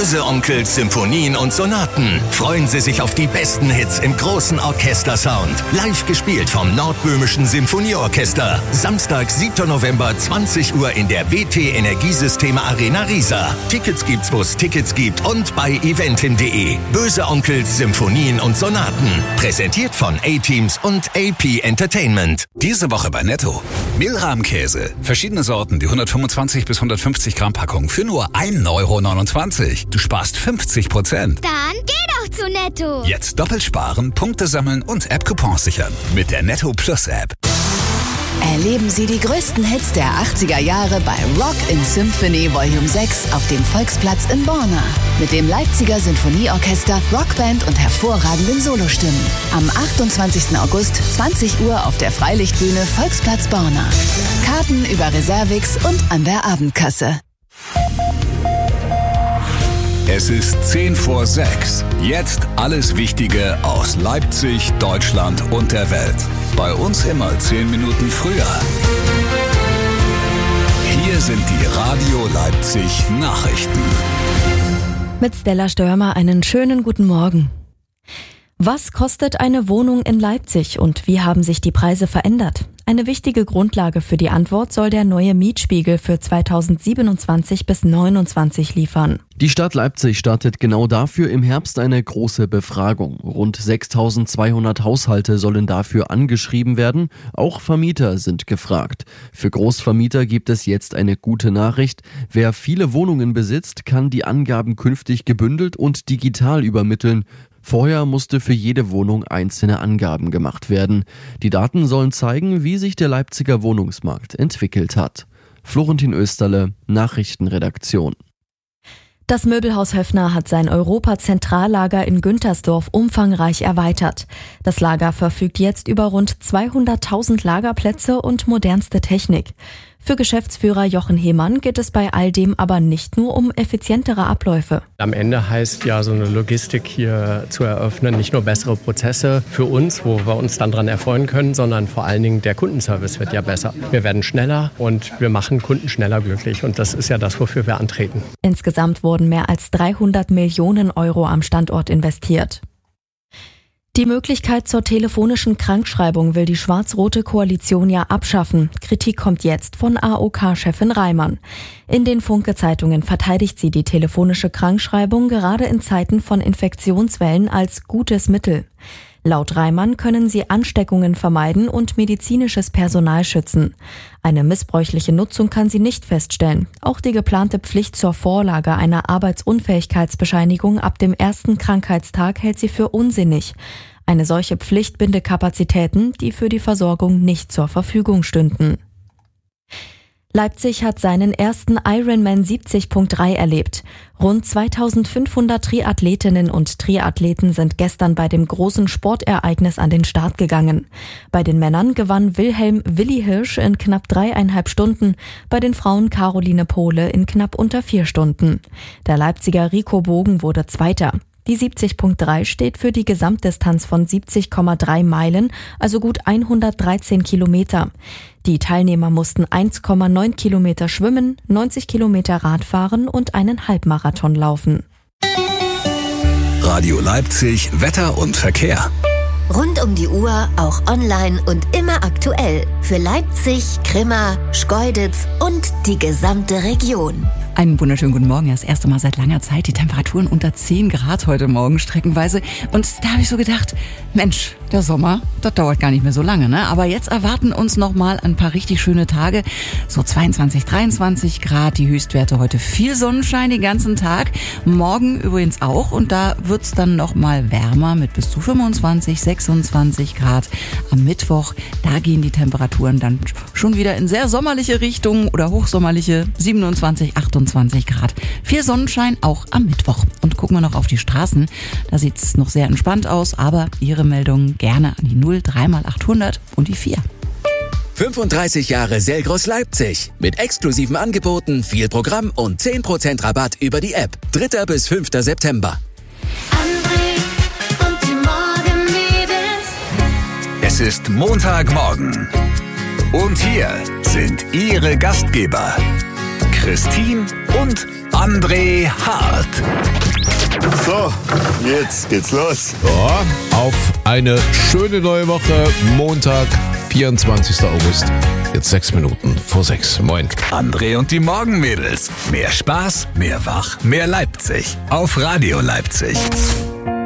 Böse Onkels Symphonien und Sonaten. Freuen Sie sich auf die besten Hits im großen Orchestersound. Live gespielt vom Nordböhmischen Symphonieorchester. Samstag, 7. November, 20 Uhr in der WT Energiesysteme Arena Riesa. Tickets gibt's, wo es Tickets gibt und bei eventim.de. Böse Onkels Symphonien und Sonaten. Präsentiert von A-Teams und AP Entertainment. Diese Woche bei Netto. Mehlrahmkäse. Verschiedene Sorten, die 125 bis 150 Gramm Packung für nur 1,29 €. Du sparst 50%. Dann geh doch zu Netto. Jetzt doppelt sparen, Punkte sammeln und App-Coupons sichern. Mit der Netto Plus App. Erleben Sie die größten Hits der 80er Jahre bei Rock in Symphony Volume 6 auf dem Volksplatz in Borna. Mit dem Leipziger Sinfonieorchester, Rockband und hervorragenden Solostimmen. Am 28. August, 20 Uhr auf der Freilichtbühne Volksplatz Borna. Karten über Reservix und an der Abendkasse. Es ist 10 vor 6. Jetzt alles Wichtige aus Leipzig, Deutschland und der Welt. Bei uns immer 10 Minuten früher. Hier sind die Radio Leipzig Nachrichten. Mit Stella Störmer einen schönen guten Morgen. Was kostet eine Wohnung in Leipzig und wie haben sich die Preise verändert? Eine wichtige Grundlage für die Antwort soll der neue Mietspiegel für 2027 bis 2029 liefern. Die Stadt Leipzig startet genau dafür im Herbst eine große Befragung. Rund 6.200 Haushalte sollen dafür angeschrieben werden. Auch Vermieter sind gefragt. Für Großvermieter gibt es jetzt eine gute Nachricht. Wer viele Wohnungen besitzt, kann die Angaben künftig gebündelt und digital übermitteln. Vorher musste für jede Wohnung einzelne Angaben gemacht werden. Die Daten sollen zeigen, wie sich der Leipziger Wohnungsmarkt entwickelt hat. Florentin Österle, Nachrichtenredaktion. Das Möbelhaus Höffner hat sein Europa-Zentrallager in Güntersdorf umfangreich erweitert. Das Lager verfügt jetzt über rund 200.000 Lagerplätze und modernste Technik. Für Geschäftsführer Jochen Hemann geht es bei all dem aber nicht nur um effizientere Abläufe. Am Ende heißt ja so eine Logistik hier zu eröffnen, nicht nur bessere Prozesse für uns, wo wir uns dann dran erfreuen können, sondern vor allen Dingen der Kundenservice wird ja besser. Wir werden schneller und wir machen Kunden schneller glücklich und das ist ja das, wofür wir antreten. Insgesamt wurden mehr als 300 Millionen € am Standort investiert. Die Möglichkeit zur telefonischen Krankschreibung will die schwarz-rote Koalition ja abschaffen. Kritik kommt jetzt von AOK-Chefin Reimann. In den Funke-Zeitungen verteidigt sie die telefonische Krankschreibung gerade in Zeiten von Infektionswellen als gutes Mittel. Laut Reimann können sie Ansteckungen vermeiden und medizinisches Personal schützen. Eine missbräuchliche Nutzung kann sie nicht feststellen. Auch die geplante Pflicht zur Vorlage einer Arbeitsunfähigkeitsbescheinigung ab dem ersten Krankheitstag hält sie für unsinnig. Eine solche Pflicht binde Kapazitäten, die für die Versorgung nicht zur Verfügung stünden. Leipzig hat seinen ersten Ironman 70.3 erlebt. Rund 2500 Triathletinnen und Triathleten sind gestern bei dem großen Sportereignis an den Start gegangen. Bei den Männern gewann Wilhelm Willi Hirsch in knapp 3,5 Stunden, bei den Frauen Caroline Pohle in knapp unter 4 Stunden. Der Leipziger Rico Bogen wurde Zweiter. Die 70.3 steht für die Gesamtdistanz von 70,3 Meilen, also gut 113 Kilometer. Die Teilnehmer mussten 1,9 Kilometer schwimmen, 90 Kilometer Radfahren und einen Halbmarathon laufen. Radio Leipzig, Wetter und Verkehr. Rund um die Uhr, auch online und immer aktuell. Für Leipzig, Grimma, Schkeuditz und die gesamte Region. Einen wunderschönen guten Morgen. Das erste Mal seit langer Zeit die Temperaturen unter 10 Grad heute Morgen streckenweise. Und da habe ich so gedacht, Mensch, der Sommer, das dauert gar nicht mehr so lange, ne? Aber jetzt erwarten uns noch mal ein paar richtig schöne Tage. So 22, 23 Grad, die Höchstwerte heute. Viel Sonnenschein den ganzen Tag. Morgen übrigens auch. Und da wird's dann noch mal wärmer mit bis zu 25, 26 Grad. Am Mittwoch, da gehen die Temperaturen dann schon wieder in sehr sommerliche Richtungen oder hochsommerliche 27, 28 Grad. Viel Sonnenschein auch am Mittwoch. Und gucken wir noch auf die Straßen. Da sieht's noch sehr entspannt aus, aber Ihre Meldungen gerne an die 0 3x800 und die 4. 35 Jahre Selgros Leipzig. Mit exklusiven Angeboten, viel Programm und 10% Rabatt über die App. 3. bis 5. September. André und die Morgenmädels. Es ist Montagmorgen. Und hier sind Ihre Gastgeber, Christine und André Hart. So, jetzt geht's los. Ja, auf eine schöne neue Woche. Montag, 24. August. Jetzt 6 Minuten vor 6. Moin. André und die Morgenmädels. Mehr Spaß, mehr Wach, mehr Leipzig. Auf Radio Leipzig.